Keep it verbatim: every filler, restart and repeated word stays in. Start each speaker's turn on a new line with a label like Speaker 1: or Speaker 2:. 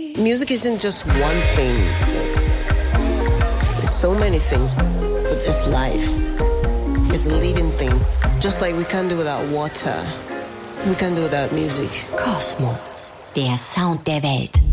Speaker 1: Music isn't just one thing. It's, it's so many things, but it's life. It's a living thing. Just like we can't do without water, we can't do without music.
Speaker 2: Kosmo, der Sound der Welt.